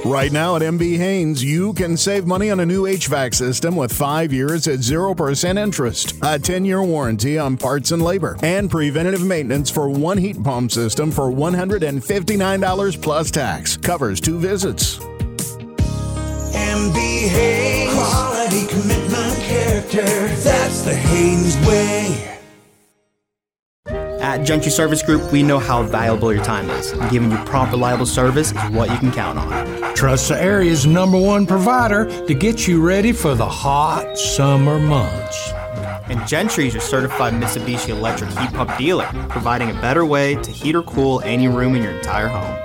Right now at MB Haynes, you can save money on a new HVAC system with 5 years at 0% interest, a 10-year warranty on parts and labor, and preventative maintenance for one heat pump system for $159 plus tax. Covers 2 visits. MB Haynes. Quality, commitment, character. That's the Haynes way. At Gentry Service Group, we know how valuable your time is. And giving you prompt, reliable service is what you can count on. Trust the area's #1 provider to get you ready for the hot summer months. And Gentry is your certified Mitsubishi electric heat pump dealer, providing a better way to heat or cool any room in your entire home.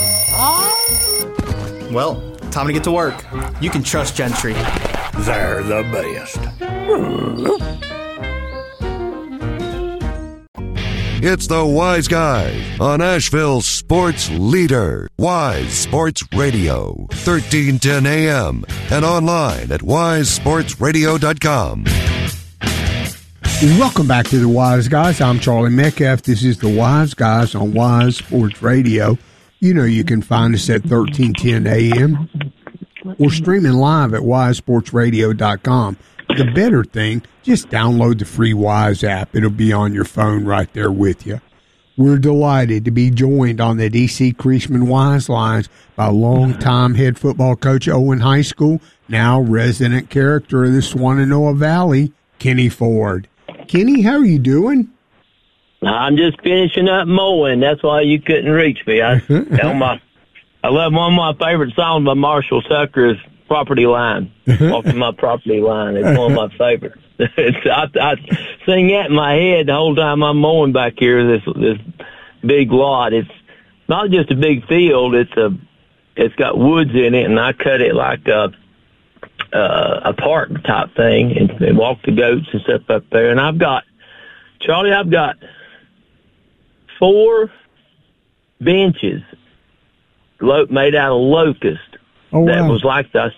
Well, time to get to work. You can trust Gentry. They're the best. It's the Wise Guys on Asheville's sports leader, Wise Sports Radio, 1310 AM, and online at wisesportsradio.com. Welcome back to the Wise Guys. I'm Charlie Metcalf. This is the Wise Guys on Wise Sports Radio. You know you can find us at 1310 AM or streaming live at wisesportsradio.com. The better thing, just download the free Wise app. It'll be on your phone right there with you. We're delighted to be joined on the D.C. Creasman Wise Lines by longtime head football coach Owen High School, now resident character of the Swannanoa Valley, Kenny Ford. Kenny, how are you doing? I'm just finishing up mowing. That's why you couldn't reach me. I love one of my favorite songs by Marshall Tucker is Property Line. Walking my property line. It's one of my favorites. I sing that in my head the whole time I'm mowing back here. This big lot. It's not just a big field. It's got woods in it, and I cut it like a park type thing, and walk the goats and stuff up there. And I've got 4 benches made out of locust. Oh, that wow. was like the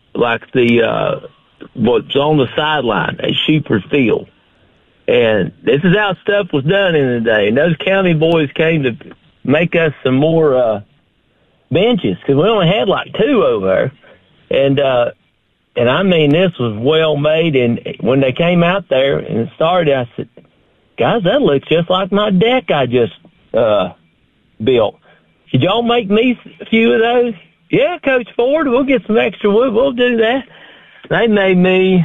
what's on the sideline at Sheepers Field. And this is how stuff was done in the day. And those county boys came to make us some more benches, because we only had like 2 over there. And I mean, this was well made. And when they came out there and it started, I said, guys, that looks just like my deck I just built. Could y'all make me a few of those? Yeah, Coach Ford, we'll get some extra wood. We'll do that. They made me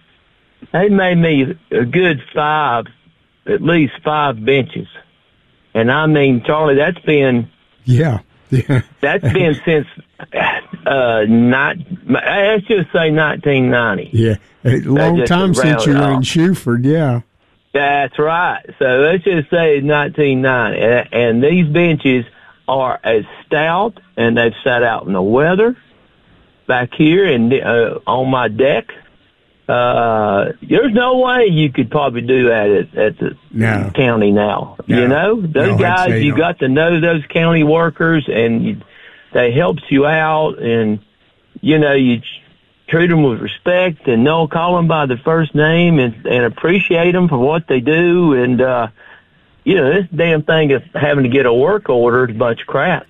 a good 5, at least 5 benches. And I mean, Charlie, that's been that's been since let's just say 1990. Yeah, a long time since you were in Shuford. Yeah, that's right. So let's just say 1990, and these benches are as stout, and they've sat out in the weather back here and on my deck. There's no way you could probably do that at the county now. No. You know, those guys, you got to know those county workers, and they helps you out, and, you know, you treat them with respect and call them by their first name and appreciate them for what they do. And, you know, this damn thing of having to get a work order is a bunch of crap.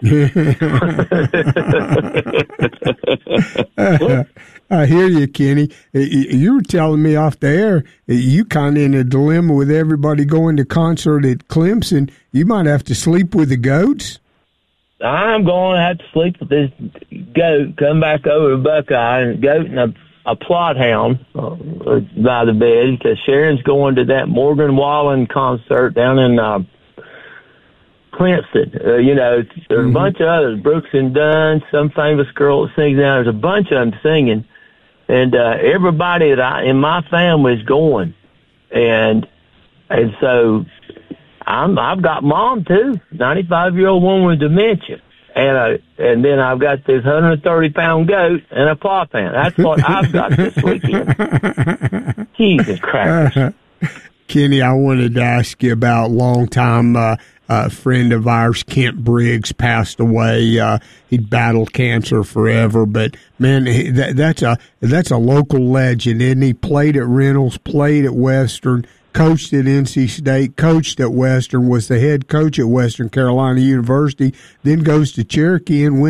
I hear you, Kenny. You were telling me off the air, you kind of in a dilemma with everybody going to concert at Clemson. You might have to sleep with the goats. I'm going to have to sleep with this goat, come back over to Buckeye, and a goat and a plot hound by the bed, because Sharon's going to that Morgan Wallen concert down in Clemson. You know, there's a bunch of others, Brooks and Dunn, some famous girl that sings now. There's a bunch of them singing, and everybody in my family is going, and so I've got Mom too, 95-year-old woman with dementia. And then I've got this 130-pound goat and a plot hound. That's what I've got this weekend. Jesus Christ. Kenny, I wanted to ask you about longtime friend of ours, Kent Briggs, passed away. He'd battled cancer forever, but man, that's a local legend, isn't he? Played at Reynolds, played at Western, coached at NC State, coached at Western, was the head coach at Western Carolina University, then goes to Cherokee and wins